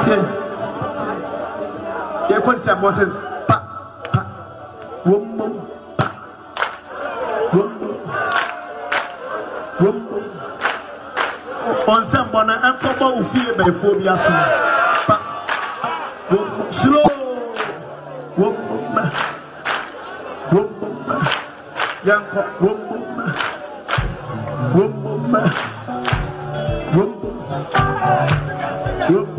You could say about it. On someone and couple who feel by phobia slow. Young